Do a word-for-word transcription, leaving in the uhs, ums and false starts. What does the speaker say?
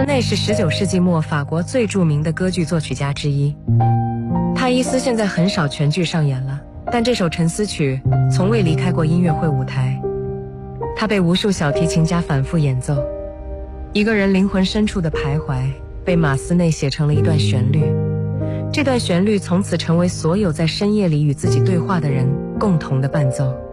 斯内是十九世纪末法国最著名的歌剧作曲家之一。帕伊斯现在很少全剧上演了，但这首沉思曲从未离开过音乐会舞台。它被无数小提琴家反复演奏，一个人灵魂深处的徘徊被马斯内写成了一段旋律，这段旋律从此成为所有在深夜里与自己对话的人共同的伴奏。